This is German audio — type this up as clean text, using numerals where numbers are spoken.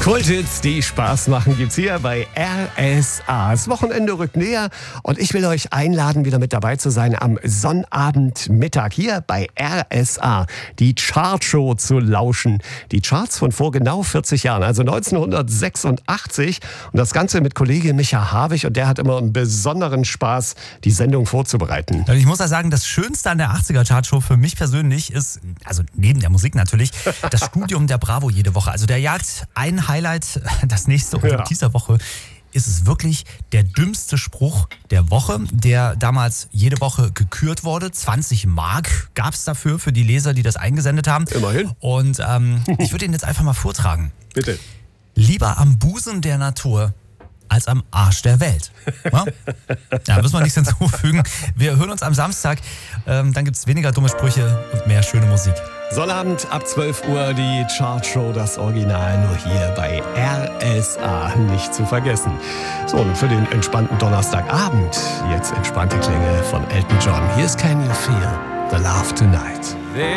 Kulthits, die Spaß machen, gibt's hier bei RSA. Das Wochenende rückt näher und ich will euch einladen, wieder mit dabei zu sein am Sonnabendmittag hier bei RSA. Die Chartshow zu lauschen. Die Charts von vor genau 40 Jahren, also 1986. Und das Ganze mit Kollege Micha Harwig, und der hat immer einen besonderen Spaß, die Sendung vorzubereiten. Ich muss ja sagen, das Schönste an der 80er Chartshow für mich persönlich ist, also neben der Musik natürlich, das Studium der Bravo jede Woche. Also der jagt ein Highlight, das nächste, und in dieser Woche ist es wirklich der dümmste Spruch der Woche, der damals jede Woche gekürt wurde. 20 Mark gab es dafür, für die Leser, die das eingesendet haben. Immerhin. Und ich würde ihn jetzt einfach mal vortragen. Bitte. Lieber am Busen der Natur als am Arsch der Welt. Ja, müssen wir nichts hinzufügen. Wir hören uns am Samstag. Dann gibt es weniger dumme Sprüche und mehr schöne Musik. Sonnabend ab 12 Uhr die Chartshow, das Original, nur hier bei RSA, nicht zu vergessen. So, und für den entspannten Donnerstagabend jetzt entspannte Klänge von Elton John. Hier ist Can You Feel the Love Tonight.